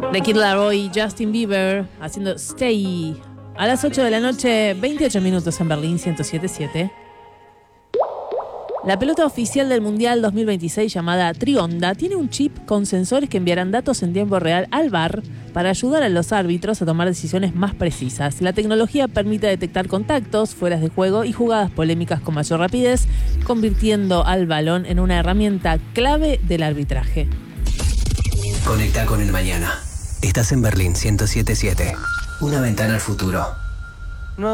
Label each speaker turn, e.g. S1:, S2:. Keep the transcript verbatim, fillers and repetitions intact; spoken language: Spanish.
S1: The Kid Laroi y Justin Bieber haciendo Stay. A las ocho de la noche, veintiocho minutos en Berlín, ciento siete punto siete. La pelota oficial del Mundial dos mil veintiséis, llamada Trionda, tiene un chip con sensores que enviarán datos en tiempo real al V A R para ayudar a los árbitros a tomar decisiones más precisas. La tecnología permite detectar contactos, fueras de juego y jugadas polémicas con mayor rapidez, convirtiendo al balón en una herramienta clave del arbitraje.
S2: Conecta con el mañana. Estás en Berlín ciento siete punto siete. Una ventana al futuro.